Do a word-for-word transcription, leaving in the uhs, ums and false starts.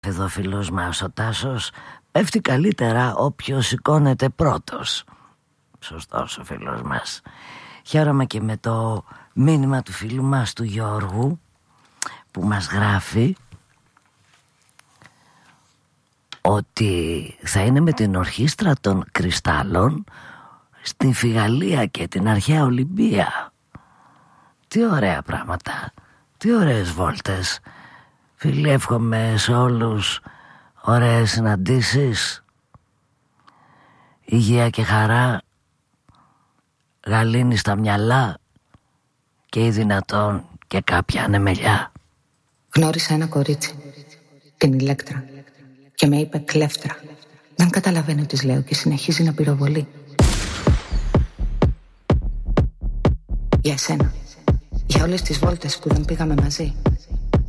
Εδώ φίλος μας ο Τάσος, πέφτει καλύτερα όποιος σηκώνεται πρώτος. Σωστός ο φίλος μας. Χαίρομαι και με το μήνυμα του φίλου μας του Γιώργου που μας γράφει ότι θα είναι με την ορχήστρα των Κρυστάλλων στην Φιγαλία και την αρχαία Ολυμπία. Τι ωραία πράγματα, τι ωραίες βόλτες. Φίλοι, εύχομαι σε όλους ωραίες συναντήσεις, υγεία και χαρά, γαλήνη στα μυαλά και ή δυνατόν και κάποια ανεμελιά. Γνώρισα ένα κορίτσι, την Ηλέκτρα, και με είπε κλέφτρα. Δεν καταλαβαίνω τι λέω και συνεχίζει να πυροβολεί. Για εσένα, για όλες τις βόλτες που δεν πήγαμε μαζί.